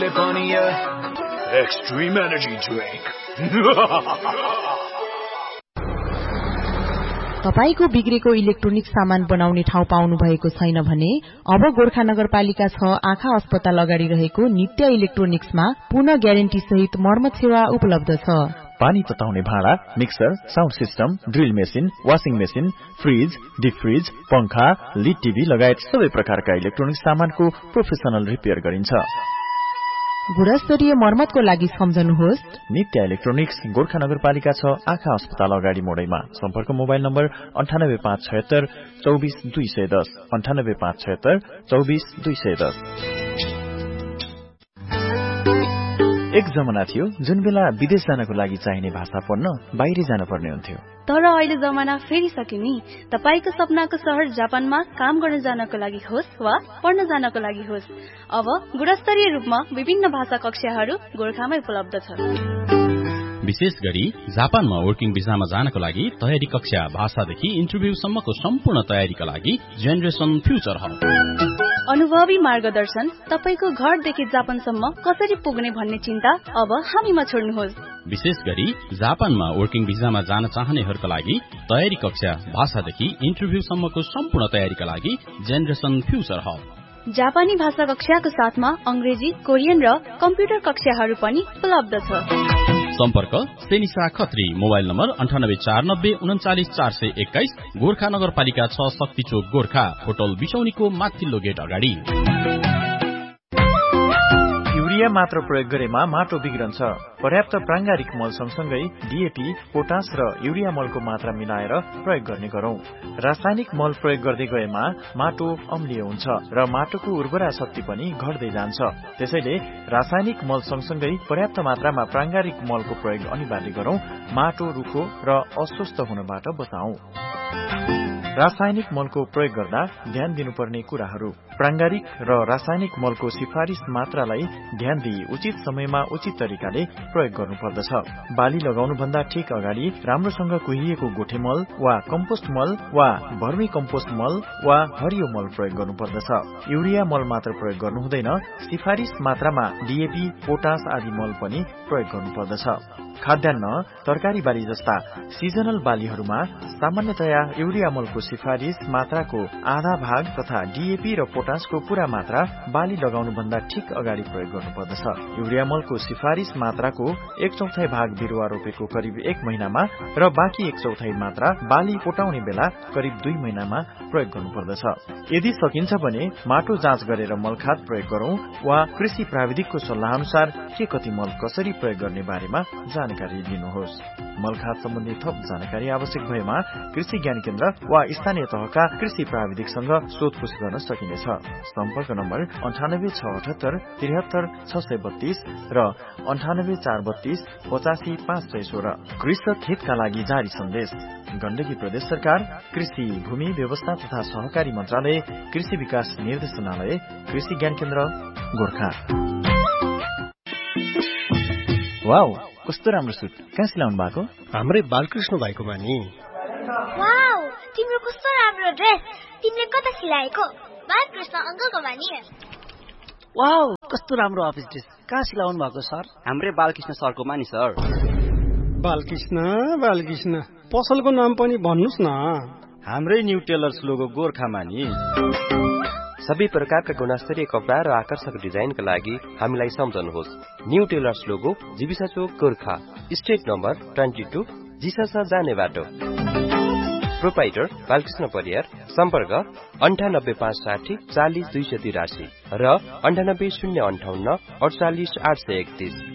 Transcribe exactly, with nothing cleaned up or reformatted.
Extreme Energy Drink. तपाईको बिग्रेको electronic सामान बनाउने ठाउँ पाउनु भएको छैन भने अब गोर्खा नगरपालिका छ आँखा अस्पताल अगाडि रहेको नित्य इलेक्ट्रोनिक्समा पुनः ग्यारेन्टी सहित मर्मत सेवा उपलब्ध छ। पानी तताउने भाँडा, mixer, sound system, drill machine, washing machine, fridge, deep fridge, पंखा, लिड टिभी लगायत सबै प्रकारका इलेक्ट्रोनिक सामानको प्रोफेसनल रिपेयर गरिन्छ। गुणस्तरीय मर्मतको लागि सम्झनुहोस् नित्य इलेक्ट्रोनिक्स, गोर्खा नगरपालिका छ आँखा अस्पताल अगाडि मोडैमा। सम्पर्क मोबाइल नम्बर अन्ठानब्बे पाँच छयत्तर चौबिस दुई सय दस अन्ठानब्बे पाँच छयत्तर चौबिस दुई सय दस। एक जमाना थियो जुन बेला विदेश जानको लागि चाहिने भाषा पढ्न बाहिर जान पर्ने हुन्थ्यो, तर अहिले जमाना फेरिसक्यो नि। तपाईको सपनाको शहर जापानमा काम गर्न जानको लागि होस् वा पढ्न जानको लागि होस्, अब गुणस्तरीय रूपमा विभिन्न भाषा कक्षाहरू गोर्खामै उपलब्ध छ। विशेष गरी जापानमा वर्किङ भिसामा जानको लागि तयारी कक्षा, भाषादेखि इन्टरभ्यूसम्मको सम्पूर्ण तयारीका लागि जेनरेसन फ्युचर हब। अनुभवी मार्गदर्शन, तपाईको घरदेखि जापानसम्म कसरी पुग्ने भन्ने चिन्ता अब हामीमा छोड्नुहोस्। विशेष गरी जापानमा वर्किङ भिसामा जान चाहनेहरूका लागि तयारी कक्षा, भाषादेखि इन्टरभ्यूसम्मको सम्पूर्ण तयारीका लागि जेनरेसन फ्युचर हब। जापानी भाषा कक्षाको साथमा अंग्रेजी, कोरियन र कम्प्युटर कक्षाहरू पनि उपलब्ध छ। सम्पर्क सेनिसा खत्री, मोबाइल नम्बर अन्ठानब्बे चार नब्बे उन्चालिस चार सय एक्काइस, गोर्खा नगरपालिका छ शक्ति चोक गोर्खा, होटल बिसौनीको माथिल्लो गेट अगाडि। युरिया मात्र प्रयोग गरेमा माटो बिग्रन्छ। पर्याप्त प्रांगारिक मल सँगसँगै डीएपी, पोटास र युरिया मलको मात्रा मिलाएर प्रयोग गर्ने गरौं। रासायनिक मल प्रयोग गर्दै गएमा माटो अम्लीय हुन्छ र माटोको उर्वरा शक्ति पनि घट्दै जान्छ। त्यसैले रासायनिक मल सँगसँगै पर्याप्त मात्रामा प्रांगारिक मलको प्रयोग अनिवार्य गरौं। माटो रुखो र अस्वस्थ हुनबाट बचाऊ। रासायनिक मलको प्रयोग गर्दा ध्यान दिनुपर्ने कुराहरू। प्रांगारिक र रासायनिक मलको सिफारिश मात्रालाई ध्यान दिई उचित समयमा उचित तरिकाले प्रयोग गर्नुपर्दछ। बाली लगाउनु भन्दा ठिक अगाडि राम्रोसँग कुहिएको गोठे मल वा कम्पोस्ट मल वा भर्मी कम्पोस्ट मल वा हरियो मल प्रयोग गर्नुपर्दछ। युरिया मल मात्र प्रयोग गर्नु हुँदैन, सिफारिश मात्रामा डीएपी, पोटास आदि मल पनि प्रयोग गर्नुपर्दछ। खाद्यान्न, तरकारी बाली जस्ता सिजनल बालीहरूमा सामान्यतया युरिया मलको सिफारिश मात्राको आधा भाग तथा डीएपी र पोटासको पूरा मात्रा बाली लगाउनु भन्दा ठिक अगाडि प्रयोग गर्नुपर्दछ। युरिया मलको सिफारिश मात्राको एक चौथाई भाग बिरुवा रोपेको करिब एक महिनामा र बाँकी एक चौथाई मात्रा बाली पोटाउने बेला करिब दुई महिनामा प्रयोग गर्नुपर्दछ। यदि सकिन्छ भने माटो जाँच गरेर मलखाद प्रयोग गरौं वा कृषि प्राविधिकको सल्लाह अनुसार के कति मल कसरी प्रयोग गर्ने बारेमा जानकारी लिनुहोस्। मलखाद सम्बन्धी थप जानकारी आवश्यक भएमा कृषि ज्ञान केन्द्र वा स्थानीय तहका कृषि प्राविधिकसँग सोधपुछ गर्न सकिनेछ। सम्पर्क नम्बर अन्ठानब्बे छ अठहत्तर त्रिहत्तर छ सय बत्तीस र अन्ठानब्बे चार बत्तीस पचासी पाँच सय सोह्र। कृषक हितका लागि जारी सन्देश। गण्डकी प्रदेश सरकार, कृषि भूमि व्यवस्था तथा सहकारी मन्त्रालय, कृषि विकास निर्देशनालय, कृषि ज्ञान केन्द्र गोर्खा। वाउ, कस्तो राम्रो सुट। कहाँ सिलाउनु भएको? हाम्रै बालकृष्ण भाइको बानी। वाउ, तिम्रो कस्तो राम्रो ड्रेस। तिमीले कता सिलाएको? बालकृष्ण अंकलको बानी। वाउ, कस्तो राम्रो अफिस ड्रेस। कहाँ सिलाउनु भएको सर? हाम्रै बालकृष्ण सरको मानी सर। बालकृष्ण बालकृष्ण पसलको नाम पनि भन्नुस् न। हाम्रै न्यू टेलर्स लोगो गोर्खामा नि। सबै प्रकारका गुणस्तरीय कपडा र आकर्षक डिजाइनका लागि हामीलाई सम्झनुहोस्। न्यू टेलर्स लोगो, जीविसा चोक Gorkha, street number twenty two, जिसस जाने बाटो। प्रोपाइटर बालकृष्ण परियार। सम्पर्क अन्ठानब्बे पाँच साठी चालिस दुई सय तिरासी र अन्ठानब्बे शून्य अन्ठाउन्न अडचालिस आठ सय एकतीस।